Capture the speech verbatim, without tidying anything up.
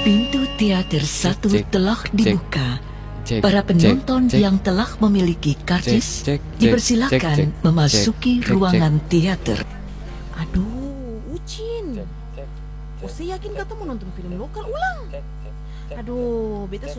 Pintu teater satu Cek, telah cek, dibuka. cek, Para penonton cek, cek, yang telah memiliki karcis cek, cek, dipersilakan cek, cek, memasuki cek, cek, ruangan teater. Aduh, Ucin. Oh, saya yakin kata mau nonton film lokal ulang. Aduh, beta